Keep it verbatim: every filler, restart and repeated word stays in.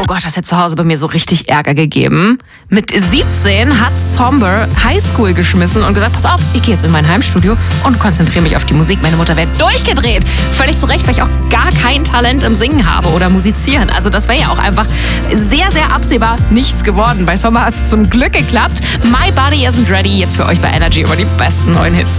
Gott, das hat zu Hause bei mir so richtig Ärger gegeben. Mit siebzehn hat Somber Highschool geschmissen und gesagt, pass auf, ich gehe jetzt in mein Heimstudio und konzentriere mich auf die Musik. Meine Mutter wäre durchgedreht. Völlig zu Recht, weil ich auch gar kein Talent im Singen habe oder musizieren. Also das wäre ja auch einfach sehr, sehr absehbar nichts geworden. Bei Somber hat es zum Glück geklappt. My Body Isn't Ready, jetzt für euch bei Energy über die besten neuen Hits.